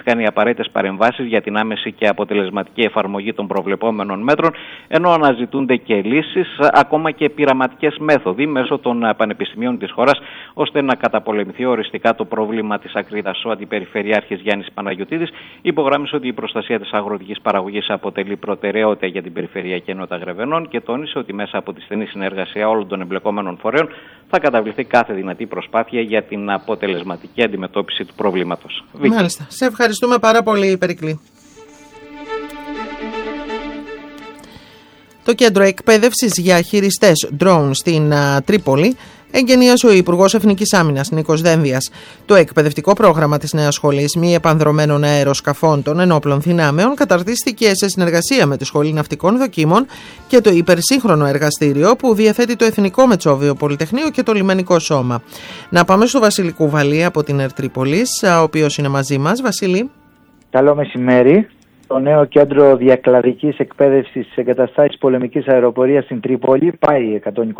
χρειάστηκαν οι απαραίτητες παρεμβάσεις για την άμεση και αποτελεσματική εφαρμογή των προβλεπόμενων μέτρων, ενώ αναζητούνται και λύσεις, ακόμα και πειραματικές μέθοδοι μέσω των πανεπιστημίων της χώρας, ώστε να καταπολεμηθεί οριστικά το πρόβλημα της ακρίδας. Ο Αντιπεριφερειάρχης Γιάννης Παναγιωτίδης υπογράμμισε ότι η προστασία της αγροτικής παραγωγής αποτελεί προτεραιότητα για την Περιφερειακή Ενότητα Γρεβενών και τόνισε ότι μέσα από τη στενή συνεργασία όλων των εμπλεκόμενων φορέων θα καταβληθεί κάθε δυνατή προσπάθεια για την αποτελεσματική αντιμετώπιση του προβλήματος. Μάλιστα. Σε ευχαριστούμε πάρα πολύ, Περικλή. Το Κέντρο Εκπαίδευσης για Χειριστές Drone στην Τρίπολη εγκαινίασε ο Υπουργός Εθνικής Άμυνας Νίκος Δένδιας. Το εκπαιδευτικό πρόγραμμα της νέας σχολής μη επανδρωμένων αεροσκαφών των ενόπλων δυνάμεων καταρτίστηκε σε συνεργασία με τη Σχολή Ναυτικών Δοκίμων και το υπερσύγχρονο εργαστήριο που διαθέτει το Εθνικό Μετσόβιο Πολυτεχνείο και το Λιμενικό Σώμα. Να πάμε στο Βασίλη Κουβαλή από την Ερτρίπολης, ο οποίος είναι μαζί μας. Βασίλη. Καλό μεσημέρι. Το νέο κέντρο διακλαδικής εκπαίδευσης της εγκαταστάσης πολεμικής αεροπορίας στην Τρίπολη πάει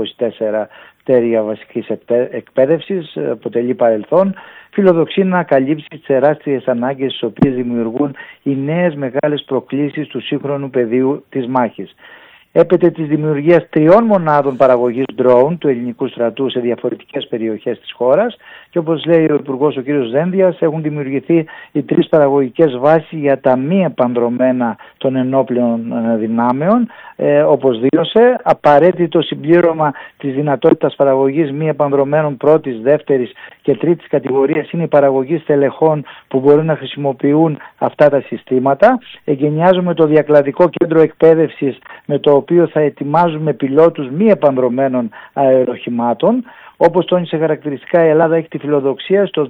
124 πτέρυγα βασικής εκπαίδευσης, αποτελεί παρελθόν. Φιλοδοξεί να καλύψει τις τεράστιες ανάγκες τις οποίες δημιουργούν οι νέες μεγάλες προκλήσεις του σύγχρονου πεδίου της μάχης. Έπεται της δημιουργίας 3 μονάδων παραγωγής drone του ελληνικού στρατού σε διαφορετικές περιοχές της χώρας και όπως λέει ο Υπουργός ο κ. Δένδιας, έχουν δημιουργηθεί οι 3 παραγωγικές βάσεις για τα μη επανδρωμένα των ενόπλων δυνάμεων, όπως δήλωσε, απαραίτητο συμπλήρωμα της δυνατότητας παραγωγής μη επανδρωμένων πρώτης, δεύτερης και τρίτης κατηγορίας είναι η παραγωγή στελεχών που μπορούν να χρησιμοποιούν αυτά τα συστήματα. Εγκαινιάζουμε το διακλαδικό κέντρο εκπαίδευσης με το οποίο θα ετοιμάζουμε πιλότους μη επανδρωμένων αεροχημάτων. Όπως τόνισε χαρακτηριστικά, η Ελλάδα έχει τη φιλοδοξία στο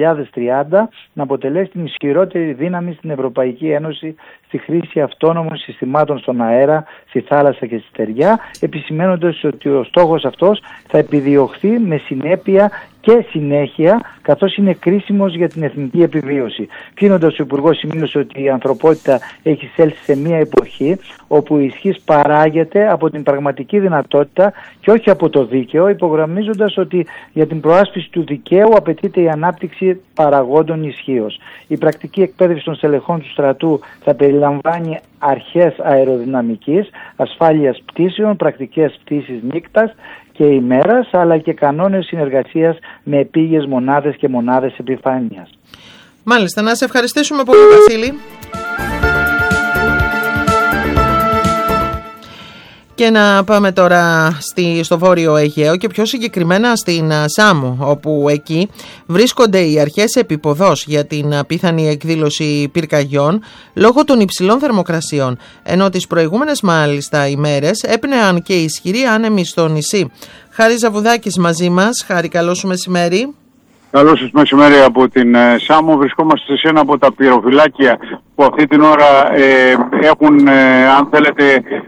2030 να αποτελέσει την ισχυρότερη δύναμη στην Ευρωπαϊκή Ένωση στη χρήση αυτόνομων συστημάτων στον αέρα, στη θάλασσα και στη στεριά, επισημαίνοντας ότι ο στόχος αυτός θα επιδιωχθεί με συνέπεια και συνέχεια, καθώς είναι κρίσιμος για την εθνική επιβίωση. Κλείνοντας, ο Υπουργός σημείωσε ότι η ανθρωπότητα έχει εισέλθει σε μια εποχή όπου η ισχύς παράγεται από την πραγματική δυνατότητα και όχι από το δίκαιο, υπογραμμίζοντας ότι για την προάσπιση του δικαίου απαιτείται η ανάπτυξη παραγόντων ισχύως. Η πρακτική εκπαίδευση των στελεχών του στρατού θα περιλαμβάνει αρχές αεροδυναμικής, ασφάλειας πτήσεων, πρακτικές πτήσεις νύκτας και ημέρας, αλλά και κανόνες συνεργασίας με επίγειες μονάδες και μονάδες επιφάνειας. Μάλιστα, να σε ευχαριστήσουμε πολύ, Βασίλη. Και να πάμε τώρα στο Βόρειο Αιγαίο και πιο συγκεκριμένα στην Σάμο, όπου εκεί βρίσκονται οι αρχές επιποδός για την πιθανή εκδήλωση πυρκαγιών λόγω των υψηλών θερμοκρασιών, ενώ τις προηγούμενες μάλιστα ημέρες έπνεαν και ισχυροί άνεμοι στο νησί. Χάρη Ζαβουδάκης μαζί μας. Χάρη, καλό σου μεσημέρι. Καλό σας μεσημέρι από την Σάμο. Βρισκόμαστε σε ένα από τα πυροφυλάκια που αυτή την ώρα έχουν, αν θέλετε,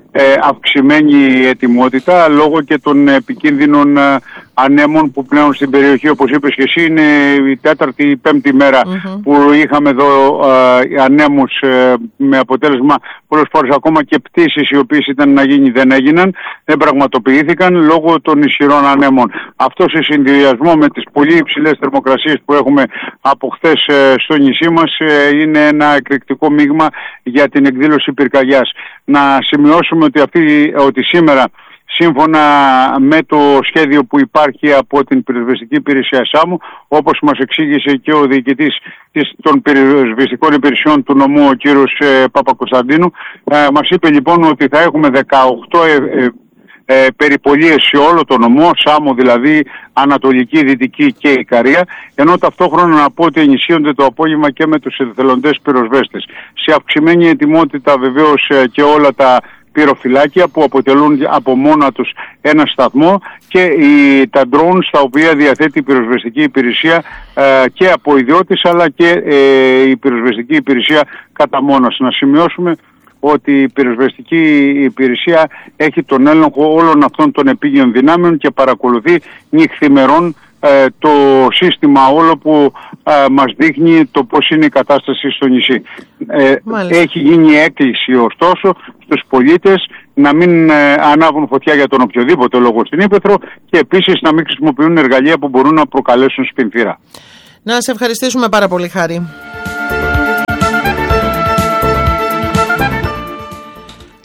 αυξημένη ετοιμότητα λόγω και των επικίνδυνων ανέμων που πλέον στην περιοχή, όπως είπες και εσύ, είναι η 4η ή 5η μέρα που είχαμε εδώ ανέμους με αποτέλεσμα πολλές φορές ακόμα και πτήσεις οι οποίες ήταν να γίνει δεν έγιναν, δεν πραγματοποιήθηκαν λόγω των ισχυρών ανέμων. Αυτό σε συνδυασμό με τις πολύ υψηλές θερμοκρασίες που έχουμε από χθες στο νησί μας είναι ένα εκρηκτικό μείγμα για την εκδήλωση πυρκαγιάς. Να σημειώσουμε ότι σήμερα, σύμφωνα με το σχέδιο που υπάρχει από την πυροσβεστική υπηρεσία Σάμου, όπως μας εξήγησε και ο διοικητής των πυροσβεστικών υπηρεσιών του νομού, ο κύριος Παπακοσταντίνου, μας είπε λοιπόν ότι θα έχουμε 18 περιπολίες σε όλο το νομό, Σάμο δηλαδή, Ανατολική, Δυτική και Ικαρία, ενώ ταυτόχρονα να πω ότι ενισχύονται το απόγευμα και με τους εθελοντές πυροσβέστες. Σε αυξημένη ετοιμότητα βεβαίως και όλα τα πυροφυλάκια που αποτελούν από μόνα τους ένα σταθμό και τα drones τα οποία διαθέτει η πυροσβεστική υπηρεσία και από ιδιώτες αλλά και η πυροσβεστική υπηρεσία κατά μόνας. Να σημειώσουμε ότι η πυροσβεστική υπηρεσία έχει τον έλεγχο όλων αυτών των επίγειων δυνάμεων και παρακολουθεί νυχθημερών το σύστημα όλο που μας δείχνει το πώς είναι η κατάσταση στο νησί. Έχει γίνει έκκληση ωστόσο στους πολίτες να μην ανάβουν φωτιά για τον οποιοδήποτε λόγο στην ύπαιθρο και επίσης να μην χρησιμοποιούν εργαλεία που μπορούν να προκαλέσουν σπινθήρα. Να σε ευχαριστήσουμε πάρα πολύ, Χάρη.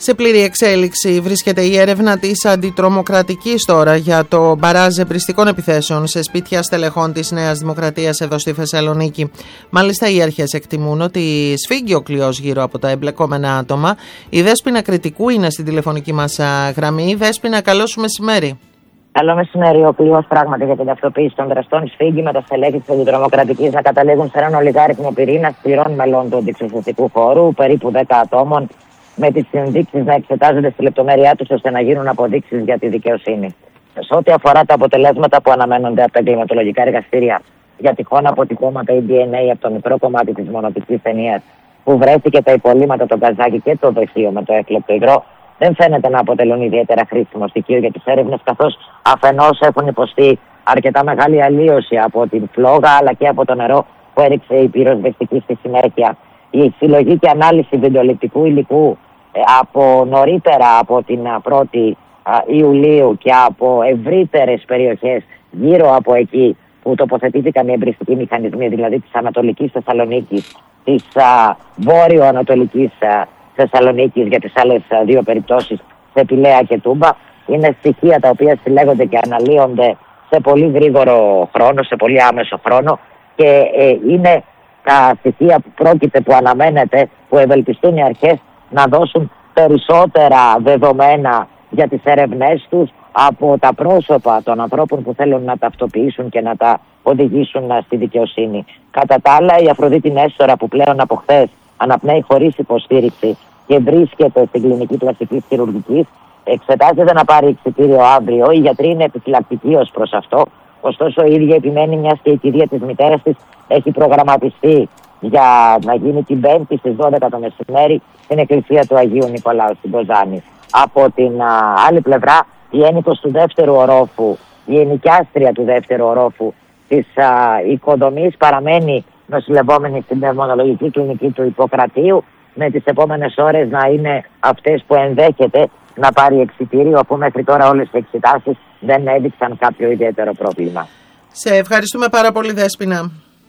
Σε πλήρη εξέλιξη βρίσκεται η έρευνα της αντιτρομοκρατικής τώρα για το μπαράζ εμπριστικών επιθέσεων σε σπίτια στελεχών της Νέας Δημοκρατίας εδώ στη Θεσσαλονίκη. Μάλιστα, οι αρχές εκτιμούν ότι σφίγγει ο κλειός γύρω από τα εμπλεκόμενα άτομα. Η Δέσποινα Κρητικού είναι στην τηλεφωνική μας γραμμή. Δέσποινα, καλό σου μεσημέρι. Καλό μεσημέρι. Ο κλειός πράγματι για την ταυτοποίηση των δραστών σφίγγει, με τα στελέχη της αντιτρομοκρατικής να καταλήγουν σε έναν ολιγάριθμο πυρήνα σκληρών μελών του αντιξεσιστικού χώρου, περίπου 10 ατόμων, με τις ενδείξεις να εξετάζονται στη λεπτομέρειά τους ώστε να γίνουν αποδείξεις για τη δικαιοσύνη. Σε ό,τι αφορά τα αποτελέσματα που αναμένονται από τα εγκληματολογικά εργαστήρια για τυχόν αποτυπώματα ή DNA από το μικρό κομμάτι της μονοπικής ταινίας που βρέθηκε τα υπολείμματα, τον καζάκι και το δοχείο με το έκλεπτο υγρό, δεν φαίνεται να αποτελούν ιδιαίτερα χρήσιμο στοιχείο για τις έρευνες, καθώς αφενός έχουν υποστεί αρκετά μεγάλη αλλίωση από την φλόγα αλλά και από το νερό που έριξε η πυροσβεστική στη συνέχεια. Η συλλογή και ανάλυση βιντεοληπτικού υλικού από νωρίτερα από την 1η Ιουλίου και από ευρύτερες περιοχές γύρω από εκεί που τοποθετήθηκαν οι εμπριστικοί μηχανισμοί, δηλαδή της Ανατολικής Θεσσαλονίκης, της Βόρειο-Ανατολικής Θεσσαλονίκης για τις άλλες δύο περιπτώσεις σε Πηλαία και Τούμπα, είναι στοιχεία τα οποία συλλέγονται και αναλύονται σε πολύ γρήγορο χρόνο, σε πολύ άμεσο χρόνο, και είναι τα στοιχεία που πρόκειται, που αναμένεται, που ευελπιστούν οι αρχές να δώσουν περισσότερα δεδομένα για τις έρευνές τους από τα πρόσωπα των ανθρώπων που θέλουν να ταυτοποιήσουν και να τα οδηγήσουν στη δικαιοσύνη. Κατά τα άλλα, η Αφροδίτη Νέστορα, που πλέον από χθες αναπνέει χωρίς υποστήριξη και βρίσκεται στην κλινική πλαστικής χειρουργικής, εξετάζεται να πάρει εξιτήριο αύριο. Οι γιατροί είναι επιφυλακτικοί ως προς αυτό. Ωστόσο, η ίδια επιμένει, μιας και η κηδεία της μητέρας της έχει προγραμματιστεί για να γίνει την Πέμπτη στις 12 το μεσημέρι στην εκκλησία του Αγίου Νικολάου στην Κοζάνη. Από την άλλη πλευρά, η ένικος του δεύτερου ορόφου, η ενοικιάστρια του δεύτερου ορόφου της οικοδομής, παραμένει νοσηλευόμενη στην πνευμονολογική κλινική του Ιπποκρατίου, με τις επόμενες ώρες να είναι αυτές που ενδέχεται να πάρει εξιτήριο, αφού μέχρι τώρα όλες οι εξετάσεις δεν έδειξαν κάποιο ιδιαίτερο πρόβλημα. Σε ευχαριστούμε πάρα πολύ, Δέσποινα.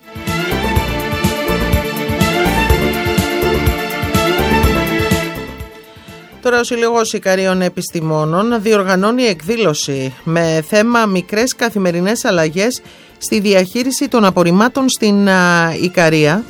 Τώρα ο Συλλογός Ικαρίων Επιστημόνων διοργανώνει εκδήλωση με θέμα μικρές καθημερινές αλλαγές στη διαχείριση των απορριμμάτων στην Ικαρία,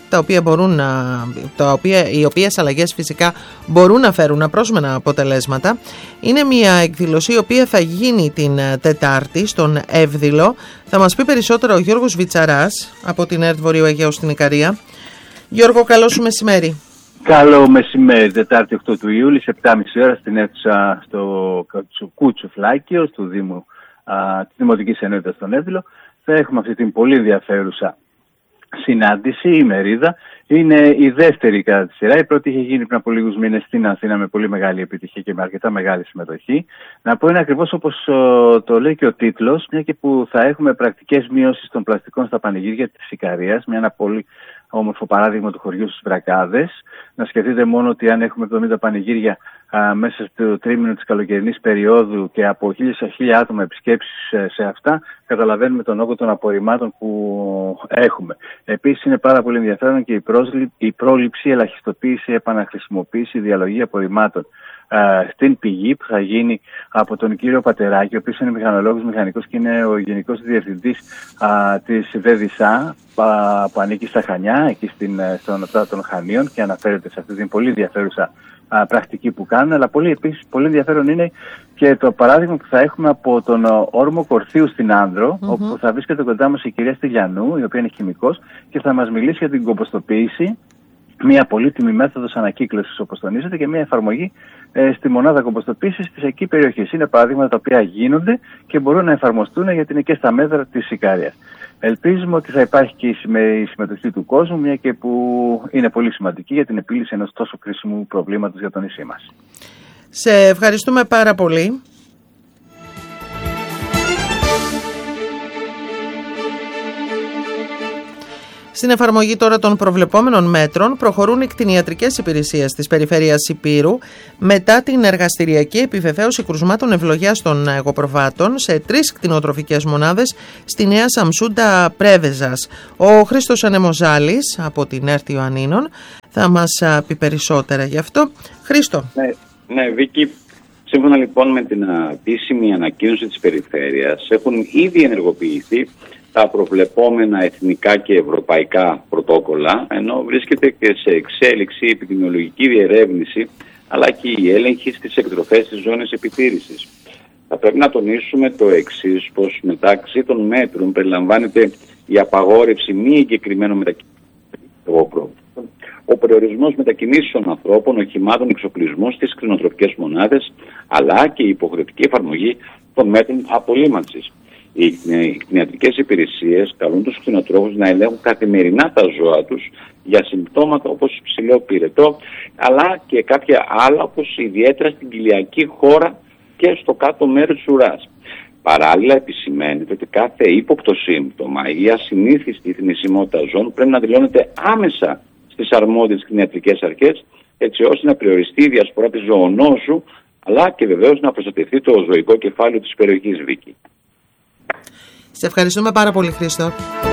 οι οποίες αλλαγές φυσικά μπορούν να φέρουν απρόσμενα αποτελέσματα. Είναι μια εκδήλωση η οποία θα γίνει την Τετάρτη στον Εύδηλο. Θα μας πει περισσότερα ο Γιώργος Βιτσαράς από την ΕΡΤ Βορείου Αιγαίου στην Ικαρία. Γιώργο, καλό σου μεσημέρι. Καλό μεσημέρι, Τετάρτη 8 του Ιούλη, σε 7.30 ώρα στην αίθουσα στο Κούτσουφλάκιο, του Δήμου της Δημοτικής Ενότητας στον Εύδηλο. Θα έχουμε αυτή την πολύ ενδιαφέρουσα συνάντηση, η μερίδα. Είναι η δεύτερη κατά τη σειρά. Η πρώτη είχε γίνει πριν από λίγους μήνες στην Αθήνα με πολύ μεγάλη επιτυχία και με αρκετά μεγάλη συμμετοχή. Να πω είναι ακριβώς όπως το λέει και ο τίτλος, μια και που θα έχουμε πρακτικές μείωσης των πλαστικών στα πανηγύρια της Ικαρίας, ένα πολύ όμορφο παράδειγμα του χωριού στις Βρακάδες. Να σκεφτείτε μόνο ότι αν έχουμε 70 πανηγύρια μέσα στο τρίμηνο της καλοκαιρινής περίοδου και από 1.000 άτομα επισκέψεις σε αυτά, καταλαβαίνουμε τον όγκο των απορριμμάτων που έχουμε. Επίσης είναι πάρα πολύ ενδιαφέρον και η πρόληψη, ελαχιστοποίηση, επαναχρησιμοποίηση, διαλογή απορριμμάτων στην πηγή, που θα γίνει από τον κύριο Πατεράκη, ο οποίος είναι μηχανολόγος μηχανικός και είναι ο γενικός διευθυντής της ΒΕΔΙΣΑ, που ανήκει στα Χανιά, εκεί στον Νοτά των Χανίων, και αναφέρεται σε αυτή την πολύ ενδιαφέρουσα πρακτική που κάνουν. Αλλά επίσης πολύ ενδιαφέρον είναι και το παράδειγμα που θα έχουμε από τον όρμο Κορθίου στην Άνδρο, όπου θα βρίσκεται κοντά μας η κυρία Στυλιανού, η οποία είναι χημικός, και θα μας μιλήσει για την κομποστοποίηση, μια πολύτιμη μέθοδος ανακύκλωσης, όπως τονίζεται, και μια εφαρμογή στη μονάδα κομποστοποίησης της εκεί περιοχής. Είναι παραδείγματα τα οποία γίνονται και μπορούν να εφαρμοστούν, γιατί είναι και στα μέτρα της Ικαρίας. Ελπίζουμε ότι θα υπάρχει και η συμμετοχή του κόσμου, μια και που είναι πολύ σημαντική για την επίλυση ενός τόσο κρίσιμου προβλήματος για το νησί μας. Σε ευχαριστούμε πάρα πολύ. Στην εφαρμογή τώρα των προβλεπόμενων μέτρων προχωρούν οι κτηνιατρικές υπηρεσίες της περιφέρειας Ηπείρου μετά την εργαστηριακή επιβεβαίωση κρουσμάτων ευλογιάς των εγωπροβάτων σε 3 κτηνοτροφικές μονάδες στη Νέα Σαμσούντα Πρέβεζας. Ο Χρήστος Ανεμοζάλης από την ΕΡΤ Ιωαννίνων θα μας πει περισσότερα γι' αυτό. Χρήστο. Ναι, Βίκυ, σύμφωνα λοιπόν με την επίσημη ανακοίνωση της Περιφέρειας, έχουν ήδη ενεργοποιηθεί τα προβλεπόμενα εθνικά και ευρωπαϊκά πρωτόκολλα, ενώ βρίσκεται και σε εξέλιξη η επιδημιολογική διερεύνηση, αλλά και η έλεγχη στις εκτροφές της ζώνης επιτήρησης. Θα πρέπει να τονίσουμε το εξής, πως μεταξύ των μέτρων περιλαμβάνεται η απαγόρευση μη εγκεκριμένων μετακινήσεων, ο περιορισμός μετακινήσεων ανθρώπων, οχημάτων, εξοπλισμού στις κτηνοτροφικές μονάδες, αλλά και η υποχρεωτική εφαρμογή των μέτρων απολύμανσης. Οι κτηνιατρικές υπηρεσίες καλούν τους κτηνοτρόφους να ελέγχουν καθημερινά τα ζώα τους για συμπτώματα όπως ψηλό πυρετό, αλλά και κάποια άλλα όπως ιδιαίτερα στην κοιλιακή χώρα και στο κάτω μέρος της ουράς. Παράλληλα, επισημαίνεται ότι κάθε ύποπτο σύμπτωμα ή ασυνήθιστη θνησιμότητα ζώων πρέπει να δηλώνεται άμεσα στις αρμόδιες κτηνιατρικές αρχές, έτσι ώστε να περιοριστεί η διασπορά της ζωονόσου, αλλά και βεβαίως να προστατευτεί το ζωικό κεφάλαιο της περιοχής, Βίκυ. Σε ευχαριστούμε πάρα πολύ, Χρήστο.